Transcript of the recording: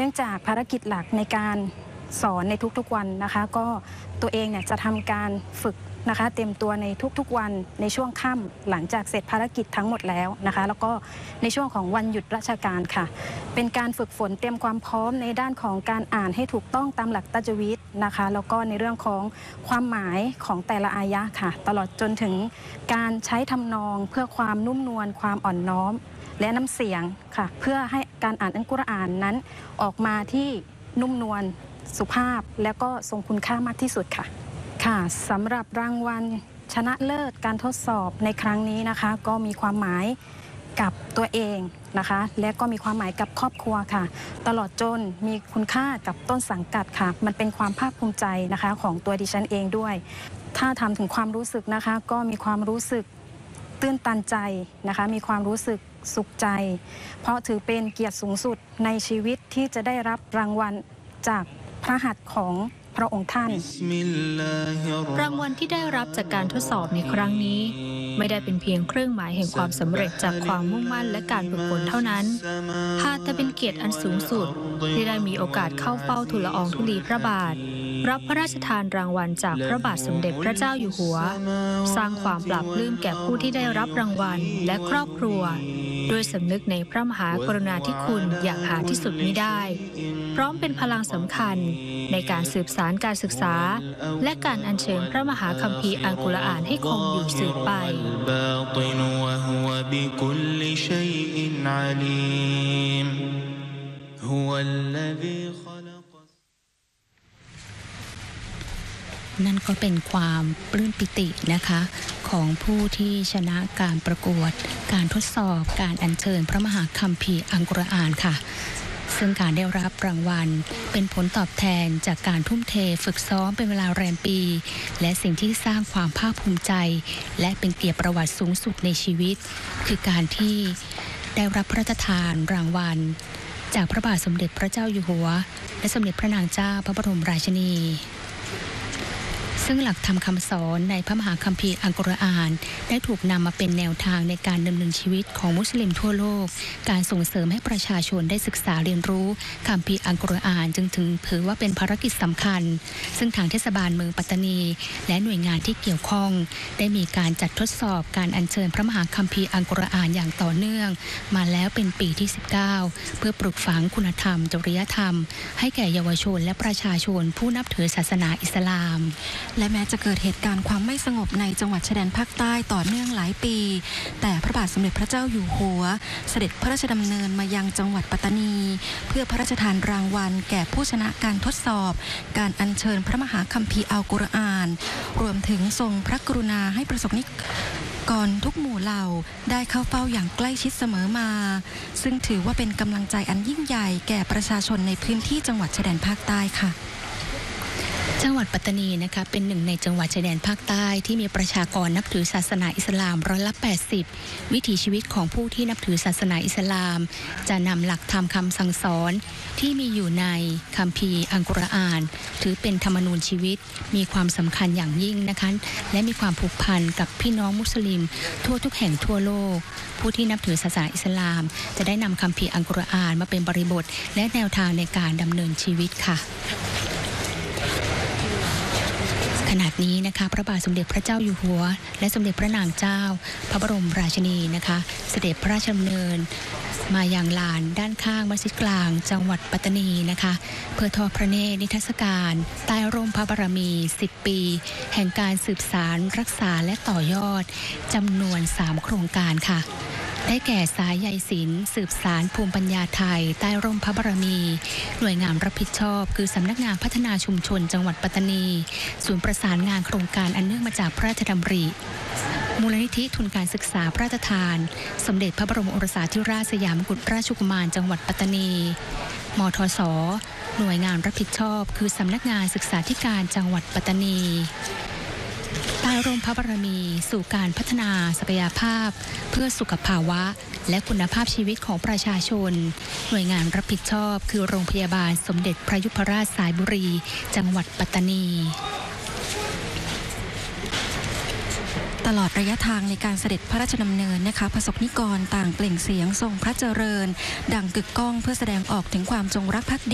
นื่องจากภารกิจหลักในการสอนในทุกๆวันนะคะก็ตัวเองเนี่ยจะทำการฝึกนะคะเต็มตัวในทุกๆวันในช่วงค่ำหลังจากเสร็จภารกิจทั้งหมดแล้วนะคะแล้วก็ในช่วงของวันหยุดราชการค่ะเป็นการฝึกฝนเตรียมความพร้อมในด้านของการอ่านให้ถูกต้องตามหลักตัจวีดนะคะแล้วก็ในเรื่องของความหมายของแต่ละอายะค่ะตลอดจนถึงการใช้ทำนองเพื่อความนุ่มนวลความอ่อนน้อมและน้ำเสียงค่ะเพื่อให้การอ่านอัลกุรอานนั้นออกมาที่นุ่มนวลสุภาพและก็ทรงคุณค่ามากที่สุดค่ะค่ะสำหรับรางวัลชนะเลิศการทดสอบในครั้งนี้นะคะก็มีความหมายกับตัวเองนะคะและก็มีความหมายกับครอบครัวค่ะตลอดจนมีคุณค่ากับต้นสังกัดค่ะมันเป็นความภาคภูมิใจนะคะของตัวดิฉันเองด้วยถ้าทำถึงความรู้สึกนะคะก็มีความรู้สึกตื้นตันใจนะคะมีความรู้สึกสุขใจเพราะถือเป็นเกียรติสูงสุดในชีวิตที่จะได้รับรางวัลจากพระหัตถ์ของพระองค์ท่านรางวัลที่ได้รับจากการทดสอบในครั้งนี้ไม่ได้เป็นเพียงเครื่องหมายแห่งความสำเร็จจากความมุ่งมั่นและการฝึกฝนเท่านั้นหากแต่เป็นเกียรติอันสูงสุดที่ได้มีโอกาสเข้าเฝ้าทูลละอองธุลีพระบาทรับพระราชทานรางวัลจากพระบาทสมเด็จพระเจ้าอยู่หัวสร้างความปลาบปลื้มแก่ผู้ที่ได้รับรางวัลและครอบครัวโดยสำนึกในพระมหากรุณาธิคุณอย่างหาที่สุดมิได้พร้อมเป็นพลังสำคัญในการสืบสานการศึกษาและการอัญเชิญพระมหาคัมภีร์อัลกุรอานให้คงอยู่สืบไปนั่นก็เป็นความปลื้มปิตินะคะของผู้ที่ชนะการประกวดการทดสอบการอัญเชิญพระมหาคัมภีร์อัลกุรอานค่ะซึ่งการได้รับรางวัลเป็นผลตอบแทนจากการทุ่มเทฝึกซ้อมเป็นเวลาแรมปีและสิ่งที่สร้างความภาคภูมิใจและเป็นเกียรติประวัติสูงสุดในชีวิตคือการที่ได้รับพระราชทานรางวัลจากพระบาทสมเด็จพระเจ้าอยู่หัวและสมเด็จพระนางเจ้าพระบรมราชินีซึ่งหลักธรรมคำสอนในพระมหาคัมภีร์อัลกุรอานได้ถูกนำมาเป็นแนวทางในการดำเนินชีวิตของมุสลิมทั่วโลกการส่งเสริมให้ประชาชนได้ศึกษาเรียนรู้คัมภีร์อัลกุรอานจึงถือว่าเป็นภารกิจสำคัญซึ่งทางเทศบาลเมืองปัตตานีและหน่วยงานที่เกี่ยวข้องได้มีการจัดทดสอบการอัญเชิญพระมหาคัมภีร์อัลกุรอานอย่างต่อเนื่องมาแล้วเป็นปีที่19เพื่อปลูกฝังคุณธรรมจริยธรรมให้แก่เยาวชนและประชาชนผู้นับถือศาสนาอิสลามและแม้จะเกิดเหตุการณ์ความไม่สงบในจังหวัดชายแดนภาคใต้ต่อเนื่องหลายปีแต่พระบาทสมเด็จพระเจ้าอยู่หัวเสด็จพระราชดำเนินมายังจังหวัดปัตตานีเพื่อพระราชทานรางวัลแก่ผู้ชนะการทดสอบการอัญเชิญพระมหาคัมภีร์อัลกุรอานรวมถึงทรงพระกรุณาให้ประสบนิกรทุกหมู่เหล่าได้เข้าเฝ้าอย่างใกล้ชิดเสมอมาซึ่งถือว่าเป็นกำลังใจอันยิ่งใหญ่แก่ประชาชนในพื้นที่จังหวัดชายแดนภาคใต้ค่ะจังหวัดปัตตานีนะคะเป็นหนึ่งในจังหวัดชายแดนภาคใต้ที่มีประชากรนับถือศาสนาอิสลาม80%วิถีชีวิตของผู้ที่นับถือศาสนาอิสลามจะนำหลักธรรมคำสั่งสอนที่มีอยู่ในคัมภีร์อัลกุรอานถือเป็นธรรมนูญชีวิตมีความสำคัญอย่างยิ่งนะคะและมีความผูกพันกับพี่น้องมุสลิมทั่วทุกแห่งทั่วโลกผู้ที่นับถือศาสนาอิสลามจะได้นำคัมภีร์อัลกุรอานมาเป็นบริบทและแนวทางในการดำเนินชีวิตค่ะขณะนี้นะคะพระบาทสมเด็จพระเจ้าอยู่หัวและสมเด็จพระนางเจ้าพระบรมราชินีนะคะเสด็จพระราชดำเนินมายังลานด้านข้างมัสยิดกลางจังหวัดปัตตานีนะคะเพื่อทอดพระเนตรนิทรรศการใต้ร่มพระบารมี10ปีแห่งการสืบสานรักษาและต่อยอดจำนวน3โครงการค่ะได้แก่สายใยศิลป์สืบสารภูมิปัญญาไทยใต้ร่มพระบารมีหน่วยงานรับผิดชอบคือสำนักงานพัฒนาชุมชนจังหวัดปัตตานีศูนย์ประสานงานโครงการอันเนื่องมาจากพระราชดำริมูลนิธิทุนการศึกษาพระราชทานสมเด็จพระบรมโอรสาธิราชสยามกุฎราชกุมารจังหวัดปัตตานีมทส.หน่วยงานรับผิดชอบคือสำนักงานศึกษาธิการจังหวัดปัตตานีใต้ร่มพระบารมีสู่การพัฒนาศักยภาพเพื่อสุขภาวะและคุณภาพชีวิตของประชาชนหน่วยงานรับผิดชอบคือโรงพยาบาลสมเด็จพระยุพราชสายบุรีจังหวัดปัตตานีตลอดระยะทางในการเสด็จพระราชดำเนินนะคะประสบนิกรต่างเปล่งเสียงทรงพระเจริญดังกึกก้องเพื่อแสดงออกถึงความจงรักภักดี